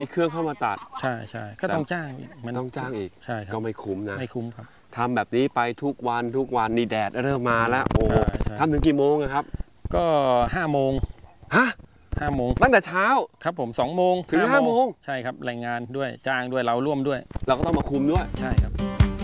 มีเครื่องเข้ามาตัดใช่ใช่ก็ต้องจ้างมันต้องจ้างอีกใช่ครับก็ไม่คุ้มนะไม่คุ้มครับทำแบบนี้ไปทุกวันนี่แดดเริ่มมาแล้วโอ้ทำถึงกี่โมงครับก็5 โมงฮะ 5 โมงตั้งแต่เช้าครับผม2 โมงถึง5 โมงใช่ครับแรงงานด้วยจ้างด้วยเราร่วมด้วยเราก็ต้องมาคุมด้วยใช่ครับ